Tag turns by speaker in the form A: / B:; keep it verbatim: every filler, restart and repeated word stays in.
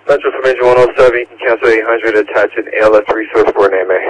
A: Metro from Engine one oh seven, you can cancel eight hundred, attach an A L S resource for an A M A.